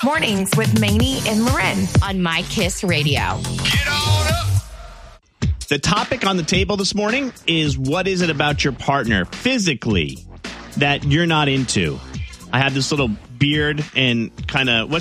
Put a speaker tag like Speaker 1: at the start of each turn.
Speaker 1: Mornings with Maney and Loren
Speaker 2: on My Kiss Radio.
Speaker 3: Get on up.
Speaker 4: The topic on the table this morning is, what is it about your partner physically that you're not into? I have this little beard and kind of,